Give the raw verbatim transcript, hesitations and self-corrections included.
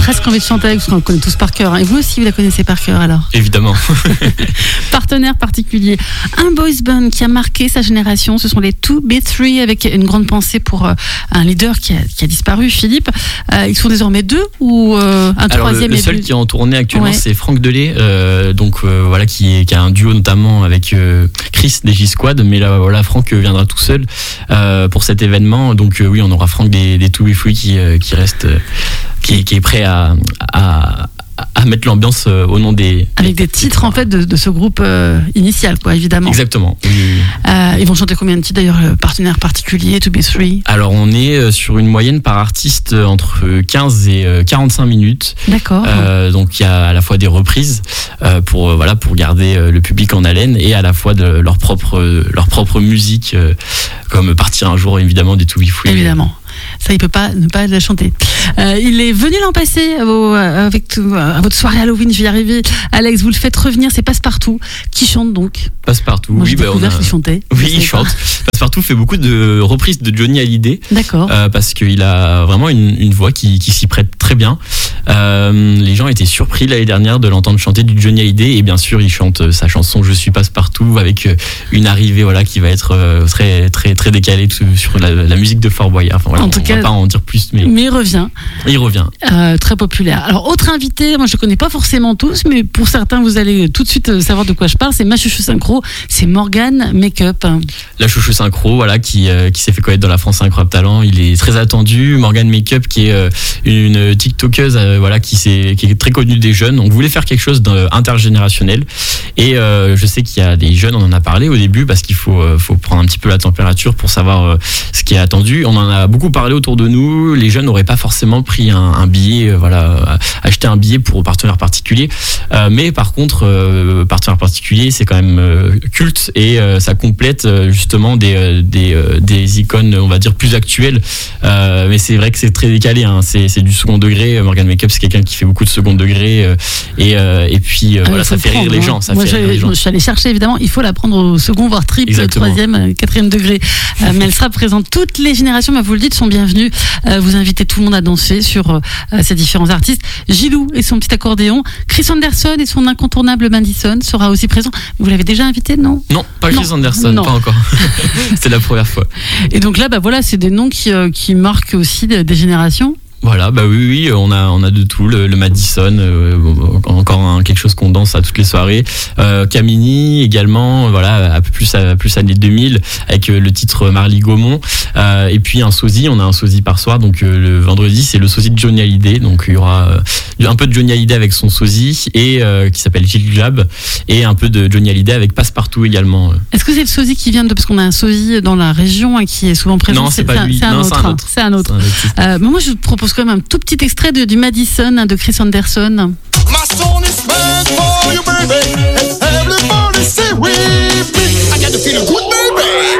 presque envie de chanter avec, parce qu'on le connaît tous par cœur. Hein. Et vous aussi, vous la connaissez par cœur alors? Évidemment. Partenaire particulier. Un boys band qui a marqué sa génération, ce sont les two B three, avec une grande pensée pour euh, un leader qui a, qui a disparu, Philippe. Euh, ils sont désormais deux ou euh, un Alors, troisième? le, le est seul vu... qui est en tournée actuellement, Ouais. c'est Franck Delay, euh, donc euh, voilà, qui, est, qui a un duo notamment avec euh, Chris des J-Squad, mais là voilà, Franck viendra tout seul euh, pour cet événement. Donc euh, oui, on aura Franck des, des two B three qui, euh, qui reste, euh, qui, qui est prêt à, à à mettre l'ambiance euh, au nom des... Avec des, des titres en fait de, de ce groupe euh, initial, quoi, évidemment. Exactement. Oui, oui. Euh, ils vont chanter combien de titres d'ailleurs, le partenaire particulier, two B three? Alors on est euh, sur une moyenne par artiste euh, entre quinze et euh, quarante-cinq minutes. D'accord. Euh, donc il y a à la fois des reprises euh, pour, euh, voilà, pour garder euh, le public en haleine, et à la fois de leur propre, euh, leur propre musique, euh, comme Partir un jour, évidemment, des two B three. Évidemment. Ça, il peut pas ne pas la chanter. Euh, il est venu l'an passé à, vos, avec tout, à votre soirée Halloween, je vais y arriver. Alex, vous le faites revenir, c'est Passepartout qui chante donc. Passepartout, Moi, oui. j'ai Bah, découvert on a... qu'il chantait. Oui, il chante. Passepartout fait beaucoup de reprises de Johnny Hallyday. D'accord. Euh, parce qu'il a vraiment une, une voix qui, qui s'y prête très bien. Euh, les gens étaient surpris l'année dernière de l'entendre chanter du Johnny Hallyday, et bien sûr il chante sa chanson Je suis Passepartout avec une arrivée voilà, qui va être euh, très, très, très décalée sur la, la musique de Fort Boyard. Enfin, voilà, en tout on cas, va pas en dire plus, mais, mais il revient. Il revient. Euh, très populaire. Alors, autre invité, moi je ne connais pas forcément tous, mais pour certains vous allez tout de suite savoir de quoi je parle, c'est ma chouchou synchro, c'est Morgane Make-up. La chouchou synchro, voilà, qui, euh, qui s'est fait connaître dans la France Incroyable Talent, il est très attendu. Morgane Make-up qui est euh, une TikTokeuse euh, voilà, qui, qui est très connue des jeunes. On voulait faire quelque chose d'intergénérationnel, et euh, je sais qu'il y a des jeunes, on en a parlé au début parce qu'il faut, euh, faut prendre un petit peu la température pour savoir euh, ce qui est attendu. On en a beaucoup parlé autour de nous. Les jeunes n'auraient pas forcément pris un, un billet, euh, voilà, acheter un billet pour partenaire particulier, euh, mais par contre euh, partenaire particulier c'est quand même euh, culte, et euh, ça complète euh, justement des, euh, des, euh, des icônes, on va dire, plus actuelles, euh, mais c'est vrai que c'est très décalé, hein. c'est, c'est du second degré. Morgane Make-up, c'est quelqu'un qui fait beaucoup de second degré, euh, et, euh, et puis euh, ah, voilà, ça fait rire les gens, ça Moi, fait rire les gens. Je suis allée chercher, évidemment, il faut la prendre au second, voire triple, Exactement. troisième, quatrième degré, euh, mais elle sera présente. Toutes les générations, bah, vous le dites, sont bienvenues. Euh, vous invitez tout le monde à danser sur euh, ces différents artistes. Gilou et son petit accordéon, Chris Anderson et son incontournable Madison sera aussi présent. Vous l'avez déjà invité, non? Non, pas Chris non. Anderson, non. pas encore. C'est la première fois. Et donc là, bah voilà, c'est des noms qui, euh, qui marquent aussi des, des générations. Voilà, bah oui, oui, on a, on a de tout, le, le Madison, euh, encore un, quelque chose qu'on danse à toutes les soirées. Euh, Camini également, voilà, un peu plus, à, plus années deux mille, avec euh, le titre Marly Gaumont. Euh, et puis un sosie, on a un sosie par soir, donc euh, le vendredi, c'est le sosie de Johnny Hallyday. Donc il y aura euh, un peu de Johnny Hallyday avec son sosie, et euh, qui s'appelle Gilles Glab, et un peu de Johnny Hallyday avec Passepartout également. Est-ce que c'est le sosie qui vient de, parce qu'on a un sosie dans la région, hein, qui est souvent présent? Non, c'est, c'est pas c'est lui. C'est un, non, autre, c'est un autre. C'est un autre. C'est un autre. Euh, mais moi, je vous propose quand même un tout petit extrait de, du Madison, hein, de Chris Anderson. My soul is meant for you, baby.